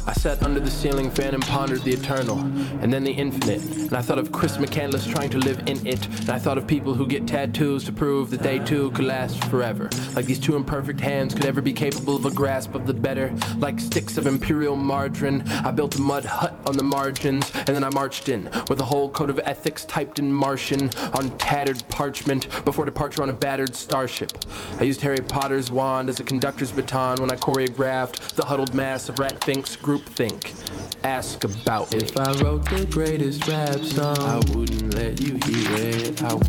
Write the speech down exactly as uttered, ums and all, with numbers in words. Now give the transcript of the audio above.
I sat under the ceiling fan and pondered the eternal, and then the infinite. And I thought of Chris McCandless trying to live in it. And I thought of people who get tattoos to prove that they too could last forever. Like these two imperfect hands could ever be capable of a grasp of the better. Like sticks of imperial margarine, I built a mud hut on the margins, and then I marched in with a whole code of ethics typed in Martian on tattered parchment before departure on a battered starship. I used Harry Potter's wand as a conductor's baton when I choreographed the huddled mass of Rat Think's groupthink. Ask about me. If I wrote the greatest rap song, I wouldn't let you hear it. I